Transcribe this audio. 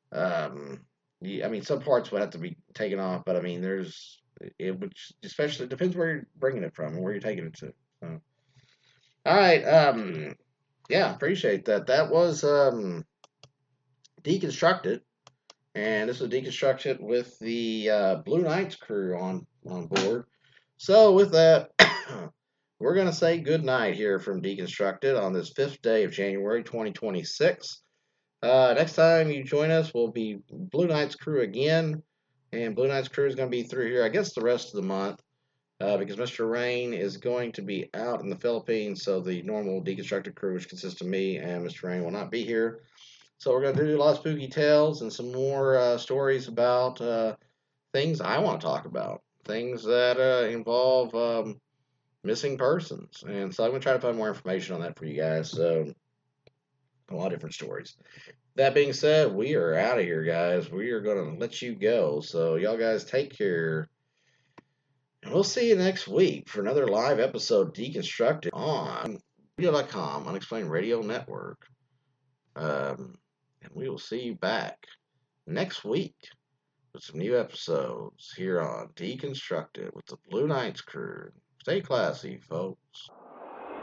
I mean, some parts would have to be taken off, but I mean, it would especially depends where you're bringing it from and where you're taking it to. So, all right, yeah, appreciate that. That was deconstructed, and this was deconstructed with the Blue Knights crew on board. So with that, we're gonna say good night here from Deconstructed on this fifth day of January 2026. Next time you join us will be Blue Knights crew again, and Blue Knights crew is going to be through here, I guess, the rest of the month because Mr. Rain is going to be out in the Philippines, so the normal deconstructed crew, which consists of me and Mr. Rain, will not be here. So we're going to do a lot of spooky tales and some more stories about things I want to talk about, things that involve missing persons, and so I'm going to try to find more information on that for you guys. So a lot of different stories. That being said, we are out of here, guys. We are going to let you go. So, y'all guys take care. And we'll see you next week for another live episode deconstructed on radio.com, Unexplained Radio Network. And we will see you back next week with some new episodes here on Deconstructed with the Blue Knights crew. Stay classy, folks.